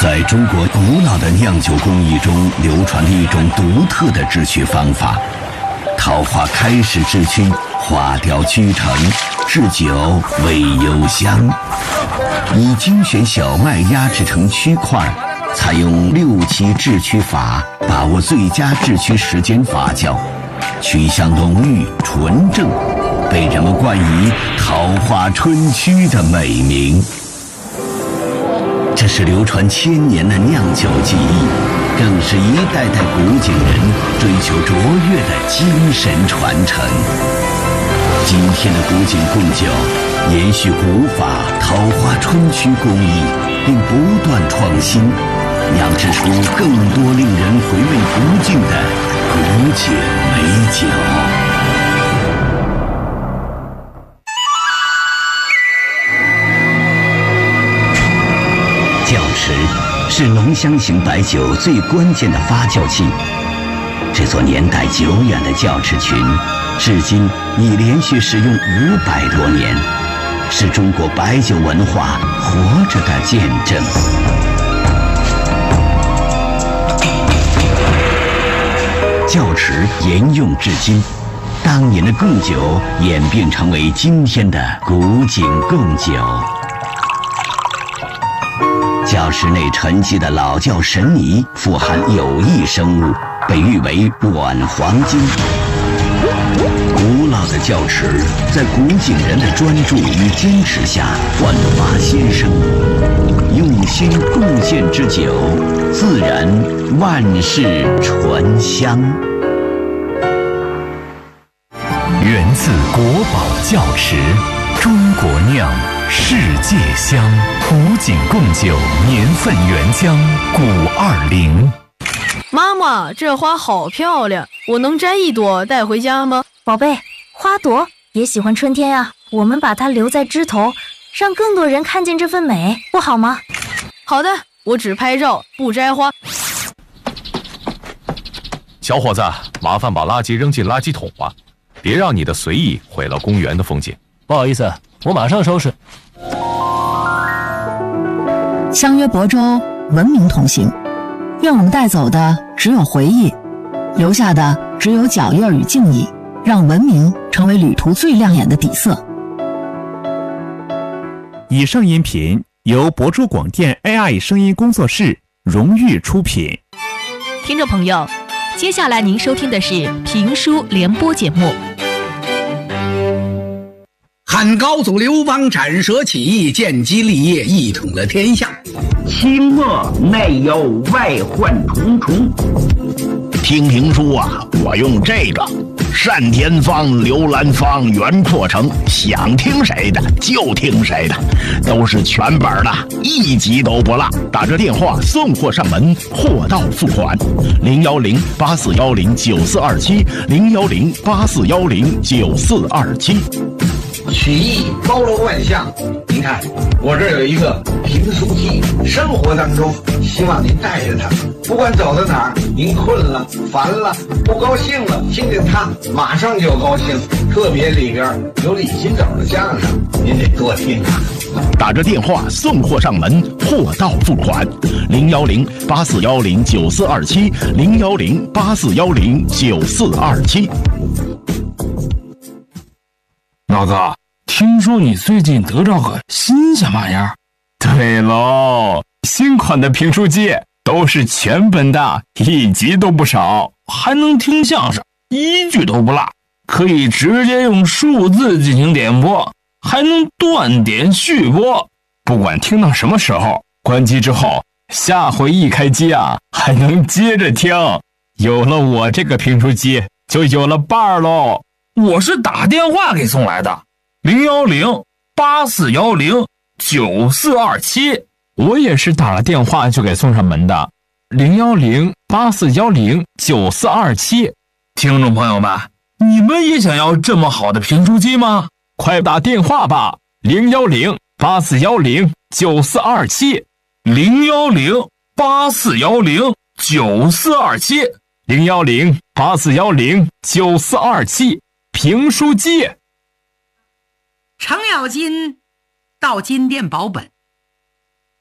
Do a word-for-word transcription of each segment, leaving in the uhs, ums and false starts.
在中国古老的酿酒工艺中流传着一种独特的制曲方法。桃花开始制曲，花雕俱成，制酒味幽香。以精选小麦压制成曲块，采用六七制曲法，把握最佳制曲时间发酵，曲香浓郁纯正，被人们冠以桃花春曲的美名。这是流传千年的酿酒技艺，更是一代代古井人追求卓越的精神传承。今天的古井贡酒延续古法桃花春曲工艺，并不断创新，酿制出更多令人回味不尽的古井美酒。窖池是浓香型白酒最关键的发酵器。这座年代久远的窖池群，至今已连续使用五百多年，是中国白酒文化活着的见证。窖池沿用至今，当年的贡酒演变成为今天的古井贡酒。窖池内沉积的老窖神泥富含有益生物，被誉为软黄金。古老的窖池在古井人的专注与坚持下焕发新生，用心贡献之酒，自然万世醇香。 源自国宝窖池，中国酿，世界香。古井贡酒年份原浆古二零。 妈妈，这花好漂亮，我能摘一朵带回家吗？ 宝贝，花朵也喜欢春天呀、啊，我们把它留在枝头，让更多人看见这份美，不好吗？ 好的，我只拍照，不摘花。 小伙子，麻烦把垃圾扔进垃圾桶吧，别让你的随意毁了公园的风景。 不好意思，我马上收拾。 相约亳州，文明同行。愿我们带走的只有回忆，留下的只有脚印与敬意，让文明成为旅途最亮眼的底色。 以上音频由亳州广电 A I 声音工作室荣誉出品。 听众朋友，接下来您收听的是评书联播节目。 汉高祖刘邦斩蛇起义，建基立业，一统了天下。 清末内忧外患重重。 听评书啊，我用这个单田芳、刘兰芳、袁阔成，想听谁的就听谁的，都是全本的，一集都不落。打着电话送货上门，货到付款。零幺零八四幺零九四二七，零幺零八四幺零九四二七。 曲艺包罗万象，您看我这有一个评书机，生活当中希望您带着它，不管走到哪儿，您困了、烦了、不高兴了，听见它马上就高兴。特别里边有李金斗的相声，您得多听啊。 打着电话送货上门，货到付款。零幺零八四幺零九四二七，零幺零八四幺零九四二七。 老哥，听说你最近得着个新鲜玩意儿？ 对喽，新款的评书机都是全本的，一集都不少， 还能听相声，一句都不落，可以直接用数字进行点播，还能断点续播。 不管听到什么时候，关机之后，下回一开机啊，还能接着听。有了我这个评书机，就有了伴儿喽。 我是打电话给送来的，零幺零八四幺零九四二七。 我也是打了电话就给送上门的，零幺零八四幺零九四二七。 听众朋友们，你们也想要这么好的评书机吗？ 快打电话吧，零幺零八四幺零九四二七， 零幺零八四幺零九四二七， 零幺零八四幺零九四二七。评书机。 程咬金到金店保本，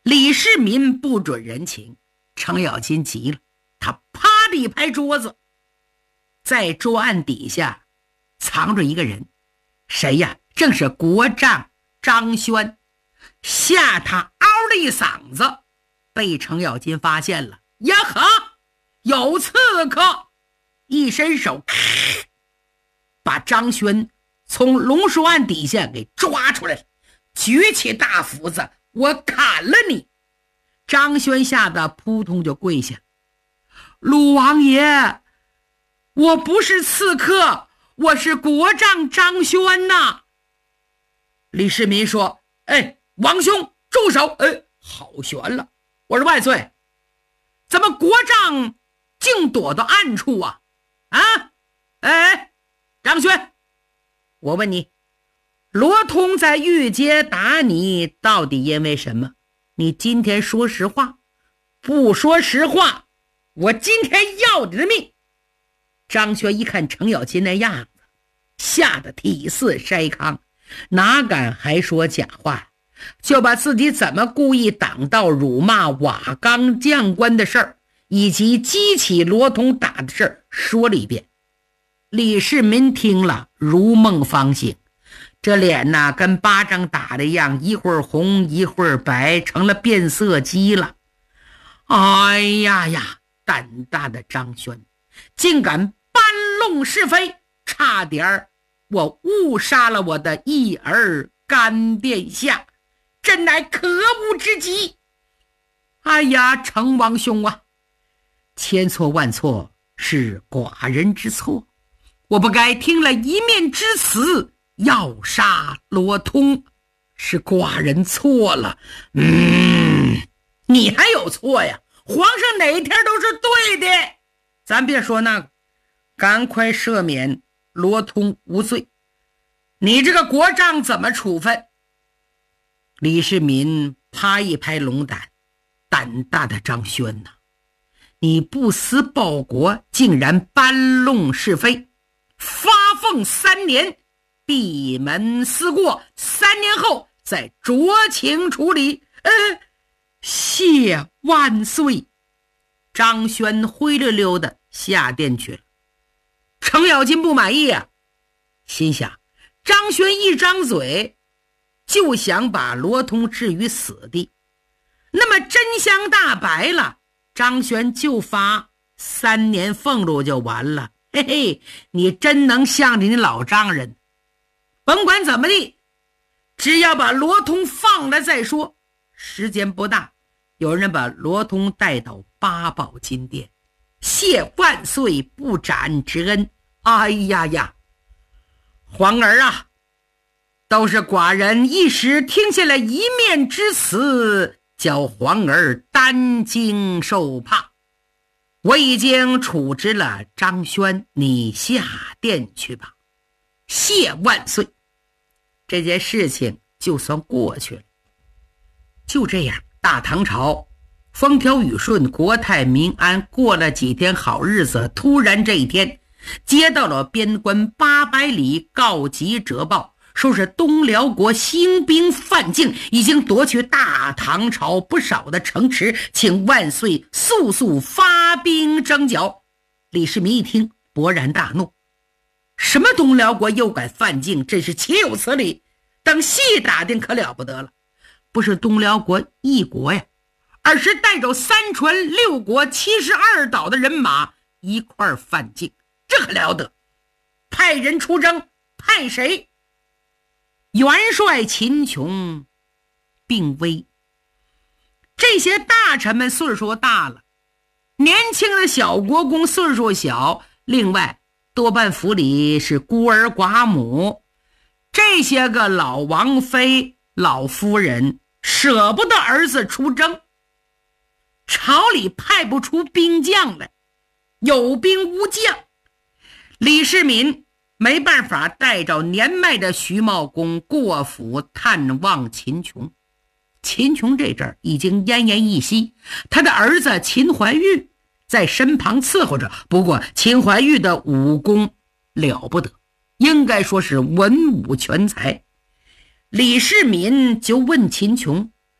李世民不准人情，程咬金急了，他啪的一拍桌子，在桌案底下藏着一个人，谁呀？正是国丈张轩。吓他嗷的一嗓子，被程咬金发现了。呀呵，有刺客！一伸手，把张轩从龙书案底下给抓出来了，举起大斧子，我砍了你！张轩吓得扑通就跪下。鲁王爷，我不是刺客，我是国丈张轩呐。李世民说：哎，王兄住手！哎，好悬了！我说万岁，怎么国丈竟躲到暗处啊？啊，哎，张轩，我问你，罗通在御街打你，到底因为什么？你今天说实话，不说实话，我今天要你的命！张轩一看程咬金那样子，吓得体似筛糠，哪敢还说假话，就把自己怎么故意挡道辱骂瓦岗将官的事儿，以及激起罗通打的事儿说了一遍。李世民听了如梦方醒，这脸呐跟巴掌打的一样，一会儿红一会儿白，成了变色鸡了。哎呀呀，胆大的张轩竟敢搬弄是非，差点儿我误杀了我的义儿干殿下，真乃可恶之极！哎呀，成王兄啊，千错万错是寡人之错，我不该听了一面之词要杀罗通，是寡人错了。嗯，你还有错呀？皇上哪天都是对的。咱别说那个，赶快赦免罗通无罪。你这个国丈怎么处分？李世民啪一拍龙胆，胆大的张轩呐、啊，你不思报国，竟然搬弄是非，发俸三年，闭门思过，三年后再酌情处理。呃，谢万岁！张轩灰溜溜的下殿去了。程咬金不满意啊，心想张轩一张嘴就想把罗通置于死地，那么真相大白了，张轩就发三年俸禄就完了。嘿嘿，你真能向着你老丈人。甭管怎么地，只要把罗通放了再说。时间不大，有人把罗通带到八宝金殿，谢万岁不斩之恩。哎呀呀，皇儿啊，都是寡人一时听下了一面之词，叫皇儿担惊受怕。我已经处置了张轩，你下殿去吧。谢万岁！这件事情就算过去了。就这样，大唐朝风调雨顺，国泰民安，过了几天好日子，突然这一天接到了边关八百里告急折报，说是东辽国兴兵犯境，已经夺取大唐朝不少的城池，请万岁速速发兵征剿。李世民一听勃然大怒，什么东辽国又敢犯境，真是岂有此理！等细打听可了不得了，不是东辽国一国呀，而是带着三传六国七十二岛的人马一块儿犯境，这可了得！派人出征，派谁？元帅秦琼病危，这些大臣们岁数大了，年轻的小国公岁数小，另外多半府里是孤儿寡母，这些个老王妃老夫人舍不得儿子出征，朝里派不出兵将来，有兵无将。李世民没办法带着年迈的徐茂公过府探望秦琼。秦琼这阵儿已经奄奄一息，他的儿子秦怀玉在身旁伺候着。不过秦怀玉的武功了不得，应该说是文武全才。李世民就问秦琼，现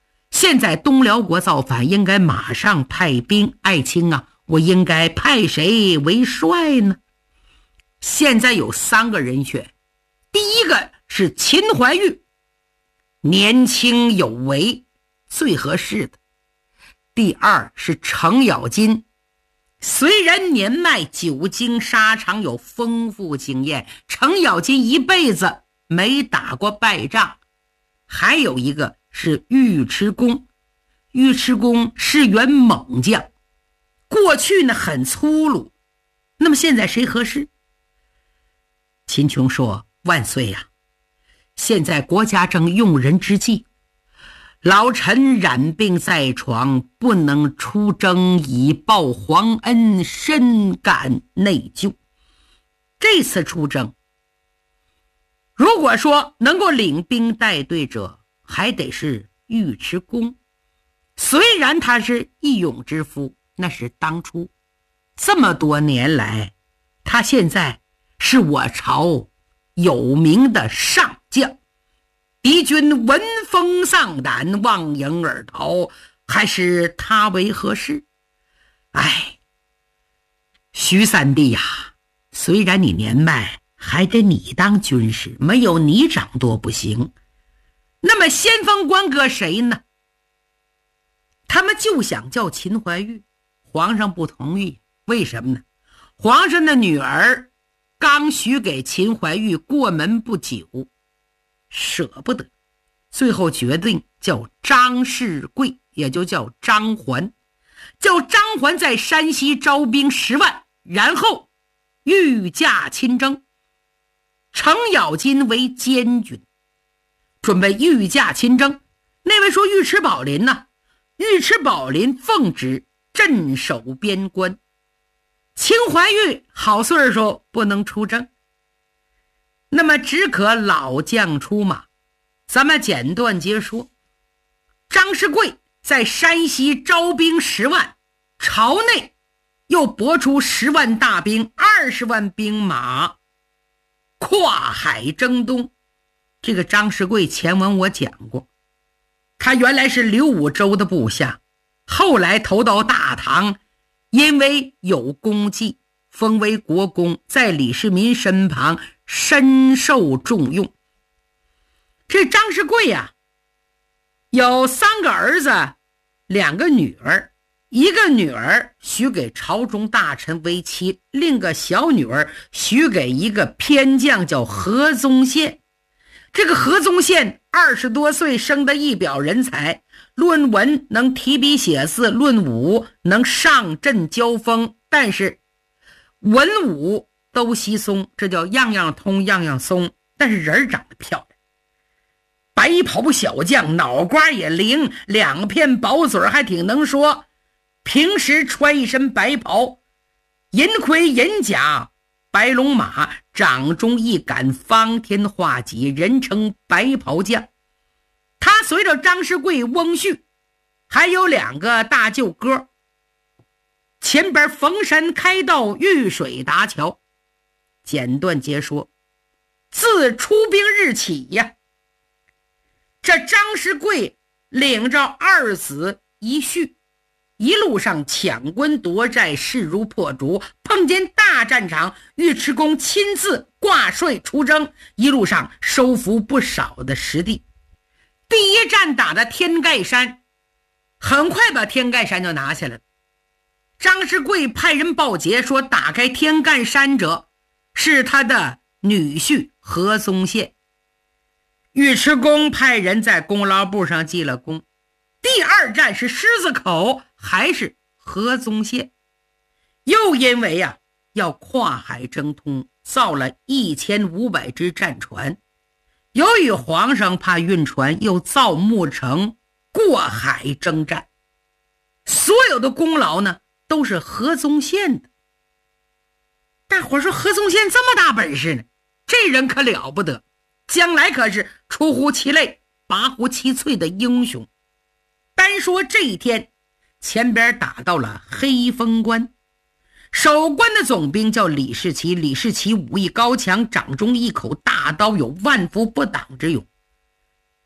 现在东辽国造反，应该马上派兵。爱卿啊，我应该派谁为帅呢？现在有三个人选，第一个是秦怀玉，年轻有为，最合适的。第二是程咬金，虽然年迈，久经沙场，有丰富经验。程咬金一辈子没打过败仗。还有一个是尉迟恭，尉迟恭是员猛将，过去呢很粗鲁。那么现在谁合适？秦琼说：万岁呀、啊，现在国家正用人之际，老臣染病在床，不能出征以报皇恩，深感内疚。这次出征，如果说能够领兵带队者，还得是尉迟恭。虽然他是义勇之夫，那是当初。这么多年来，他现在是我朝有名的上将，敌军闻风丧胆，望迎而逃，还是他为合适。哎，徐三弟呀、啊，虽然你年迈，还得你当军师，没有你掌舵不行。那么先锋官搁谁呢？他们就想叫秦怀玉，皇上不同意。为什么呢？皇上的女儿刚许给秦怀玉过门不久，舍不得，最后决定叫张世贵，也就叫张环，叫张环在山西招兵十万，然后御驾亲征。程咬金为监军，准备御驾亲征。那位说尉迟宝林呢？尉迟宝林奉旨镇守边关。秦怀玉好岁数不能出征，那么只可老将出马。咱们简短截说，张世贵在山西招兵十万，朝内又拨出十万大兵，二十万兵马，跨海征东。这个张世贵前文我讲过，他原来是刘武周的部下，后来投到大唐，因为有功绩，封为国公，在李世民身旁深受重用。这张世贵呀、啊，有三个儿子，两个女儿。一个女儿许给朝中大臣为妻，另一个小女儿许给一个偏将叫何宗宪。这个何宗宪二十多岁，生得一表人才，论文能提笔写字，论武能上阵交锋，但是文武都稀松，这叫样样通样样松。但是人长得漂亮，白袍小将，脑瓜也灵，两片薄嘴还挺能说。平时穿一身白袍，银盔银甲，白龙马，掌中一杆方天画戟，人称白袍将。他随着张世贵、翁婿，还有两个大舅哥，前边逢山开道，遇水搭桥。简短截说，自出兵日起呀，这张世贵领着二子一婿，一路上抢关夺寨，势如破竹。碰见大战场，尉迟恭亲自挂帅出征，一路上收服不少的实地。第一战打的天盖山，很快把天盖山就拿下来了。张世贵派人报捷说，打开天盖山者是他的女婿何宗宪。尉迟恭派人在功劳簿上记了功。第二战是狮子口，还是何宗宪。又因为呀、啊、要跨海征通，造了一千五百只战船。由于皇上怕运船，又造木城过海征战。所有的功劳呢都是何宗宪的。大伙说何宗宪这么大本事呢，这人可了不得，将来可是出乎其类拔乎其萃的英雄。单说这一天，前边打到了黑风关，守关的总兵叫李世奇。李世奇武艺高强，掌中一口大刀，有万夫不挡之勇。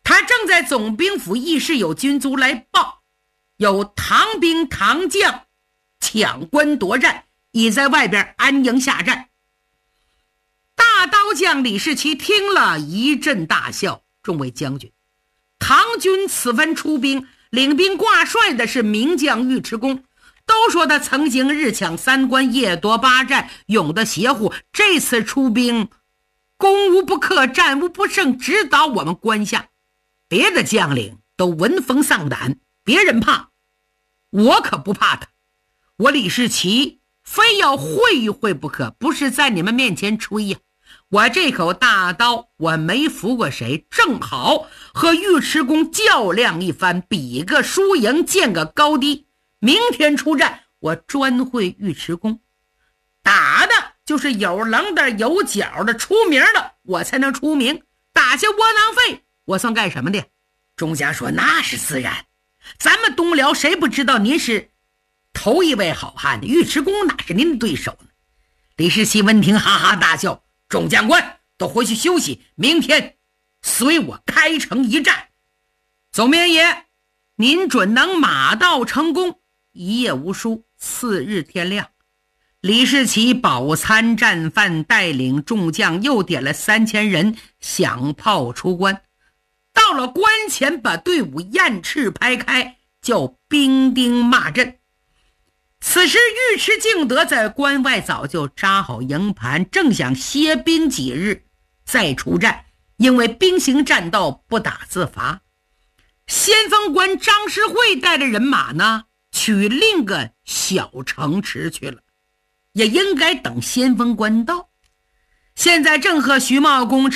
他正在总兵府议事，有军卒来报，有唐兵唐将抢关夺战，已在外边安营下寨。大刀将李士奇听了一阵大笑，众位将军，唐军此番出兵，领兵挂帅的是名将尉迟恭，都说他曾经日抢三关，夜夺八寨，勇得邪乎，这次出兵攻无不克，战无不胜，直捣我们关下。别的将领都闻风丧胆，别人怕，我可不怕他。我李士奇非要会一会不可，不是在你们面前吹呀。我这口大刀我没服过谁，正好和尉迟恭较量一番，比个输赢，见个高低。明天出战，我专会尉迟恭，打的就是有棱的有角的，出名的我才能出名，打下窝囊废我算干什么的？钟家说那是自然，咱们东辽谁不知道您是头一位好汉的，尉迟恭哪是您的对手呢？李士奇闻听哈哈大笑，众将官都回去休息，明天随我开城一战。总兵爷，您准能马到成功。一夜无书，次日天亮，李士奇饱餐战饭，带领众将又点了三千人，响炮出关。到了关前，把队伍雁翅排开，叫兵丁骂阵。此时尉迟敬德在关外早就扎好营盘，正想歇兵几日再出战，因为兵行战道，不打自罚。先锋官张师慧带着人马呢，取另个小城池去了，也应该等先锋官到。现在正和徐茂公